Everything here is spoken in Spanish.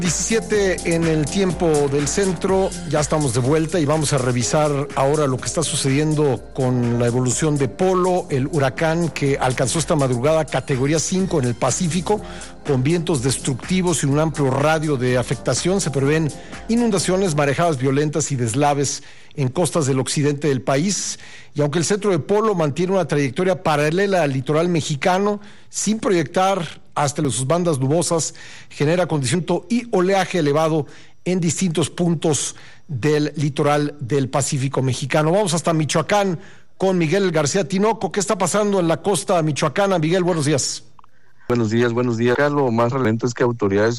17 en el tiempo del centro, ya estamos de vuelta y vamos a revisar ahora lo que está sucediendo con la evolución de Polo, el huracán que alcanzó esta madrugada categoría 5 en el Pacífico, con vientos destructivos y un amplio radio de afectación. Se prevén inundaciones, marejadas violentas y deslaves en costas del occidente del país. Y aunque el centro de Polo mantiene una trayectoria paralela al litoral mexicano, sin proyectar hasta sus bandas nubosas, genera condicionamiento y oleaje elevado en distintos puntos del litoral del Pacífico mexicano. Vamos hasta Michoacán con Miguel García Tinoco. ¿Qué está pasando en la costa michoacana? Miguel, buenos días. Buenos días. Lo más relevante es que autoridades